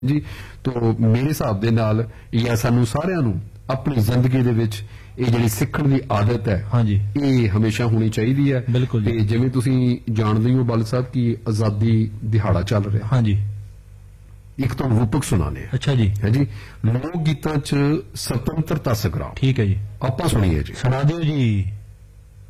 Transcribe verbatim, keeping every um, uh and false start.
ਜੀ ਤੋ ਮੇਰੇ ਹਿਸਾਬ ਦੇ ਨਾਲ ਜਾਂ ਸਾਨੂੰ ਸਾਰਿਆਂ ਨੂੰ ਆਪਣੀ ਜ਼ਿੰਦਗੀ ਦੇ ਵਿੱਚ ਇਹ ਜਿਹੜੀ ਸਿੱਖਣ ਦੀ ਆਦਤ ਹੈ ਹਾਂਜੀ ਇਹ ਹਮੇਸ਼ਾ ਹੋਣੀ ਚਾਹੀਦੀ ਹੈ ਬਿਲਕੁਲ ਤੇ ਜਿਵੇਂ ਤੁਸੀਂ ਜਾਣਦੇ ਹੋ ਬਲ ਸਾਹਿਬ ਕਿ ਆਜ਼ਾਦੀ ਦਿਹਾੜਾ ਚੱਲ ਰਿਹਾ ਹਾਂਜੀ ਇੱਕ ਤੋਂ ਰੂਪਕ ਸੁਣਾਣੇ ਅੱਛਾ ਜੀ ਹੈ ਜੀ ਲੋਕ ਗੀਤਾਂ 'ਚ ਸੁਤੰਤਰਤਾ ਸੰਗਰਾਮ ਠੀਕ ਹੈ ਜੀ ਆਪਾਂ ਸੁਣੀਏ ਜੀ ਸੁਣਾ ਦਿਓ ਜੀ।